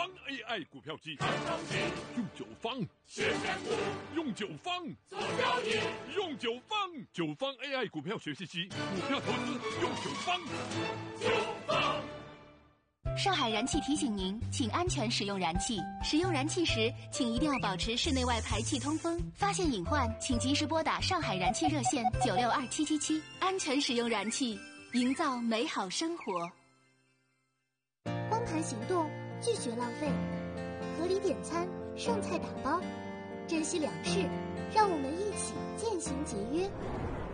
方 AI 股票机，用九方实现股， 用九方做交易， 用九方AI 股票学习机，股票投资用九方。 上海燃气提醒您，请安全使用燃气。使用燃气时，请一定要保持室内外排气通风。发现隐患，请及时拨打上海燃气热线962777。安全使用燃气，营造美好生活。 光盘行动，拒绝浪费，合理点餐，剩菜打包，珍惜粮食，让我们一起渐行节约。